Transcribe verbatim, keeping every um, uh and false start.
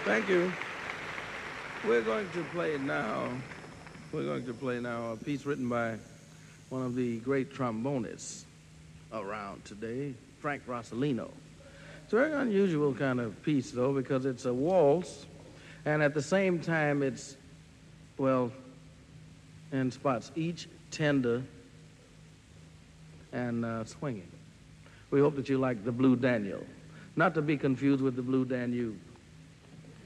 Thank you. We're going to play now. We're going to play now a piece written by one of the great trombonists around today, Frank Rossellino. It's a very unusual kind of piece, though, because it's a waltz, and at the same time, it's, well, in spots, each tender and uh, swinging. We hope that you like the Blue Daniel, not to be confused with the Blue Danube.